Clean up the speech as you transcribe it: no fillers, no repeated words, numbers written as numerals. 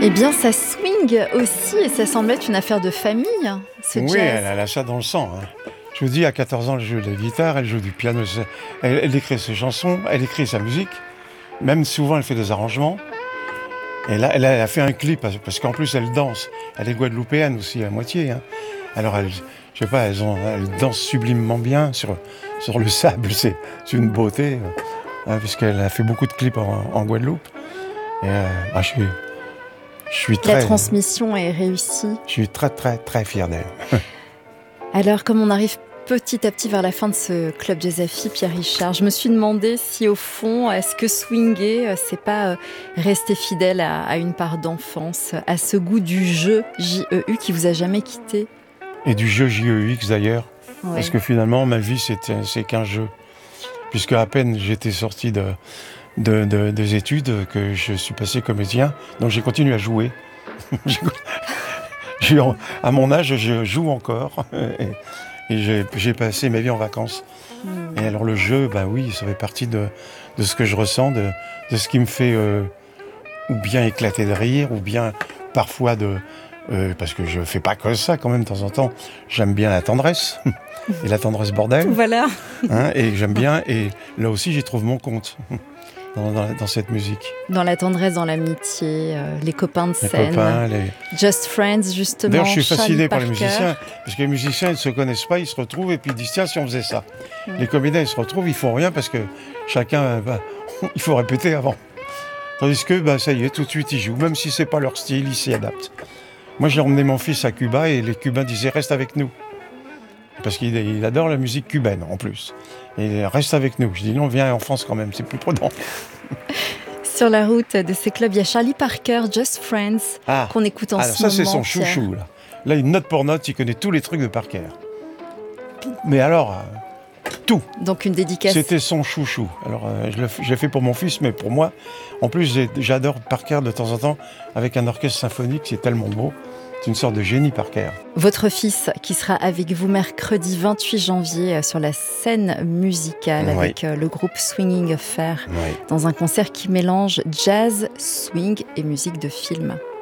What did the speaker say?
Eh bien, ça swing aussi et ça semble être une affaire de famille, ce Oui, jazz. elle a ça dans le sang. Hein. Je vous dis, à 14 ans, elle joue de la guitare, elle joue du piano, elle écrit ses chansons, elle écrit sa musique. Même souvent, elle fait des arrangements. Et là, elle a fait un clip, parce qu'en plus, elle danse. Elle est guadeloupéenne aussi, à moitié. Hein. Alors, je sais pas, elle danse sublimement bien sur le sable. C'est une beauté, hein, puisqu'elle a fait beaucoup de clips en Guadeloupe. Et je suis La très... transmission est réussie. Je suis très, très, très fier d'elle. Alors, comme on arrive petit à petit vers la fin de ce club Jazz-Affi, Pierre Richard, je me suis demandé si au fond, est-ce que swinguer, c'est pas rester fidèle à une part d'enfance, à ce goût du jeu J-E-U qui vous a jamais quitté? Et du jeu JEX d'ailleurs, Ouais. parce que finalement, ma vie, c'est qu'un jeu. Puisque à peine j'étais sorti des études, que je suis passé comédien, donc j'ai continué à jouer. À mon âge, je joue encore. Et j'ai passé ma vie en vacances. Et alors le jeu, bah oui, ça fait partie de ce que je ressens, de ce qui me fait ou bien éclater de rire, ou bien parfois parce que je fais pas que ça quand même de temps en temps. J'aime bien la tendresse, et la tendresse bordel. Voilà. Hein, et j'aime bien, et là aussi j'y trouve mon compte dans cette musique. Dans la tendresse, dans l'amitié, les copains de Les scène. copains, Just Friends, justement. D'ailleurs, je suis fasciné Charlie par les Parker. musiciens, parce que les musiciens, ils ne se connaissent pas, ils se retrouvent et puis ils disent tiens, si on faisait ça. Les comédiens, ils se retrouvent, ils font rien parce que chacun, il faut répéter avant. Tandis que, ça y est, tout de suite, ils jouent, même si c'est pas leur style, ils s'y adaptent. Moi, j'ai emmené mon fils à Cuba et les Cubains disaient reste avec nous. Parce qu'il adore la musique cubaine en plus. Et il reste avec nous. Je dis non, viens en France quand même, c'est plus prudent. Sur la route de ces clubs, il y a Charlie Parker, Just Friends, qu'on écoute en alors ce ça, moment. c'est son Pierre. chouchou. Là, il note pour note, il connaît tous les trucs de Parker. Mais alors, tout. Donc une dédicace. C'était son chouchou. Alors, je l'ai fait pour mon fils, mais pour moi, en plus, j'adore Parker de temps en temps, avec un orchestre symphonique, c'est tellement beau. C'est une sorte de génie, Parker. Votre fils qui sera avec vous mercredi 28 janvier sur la scène musicale avec le groupe Swinging Affair dans un concert qui mélange jazz, swing et musique de film.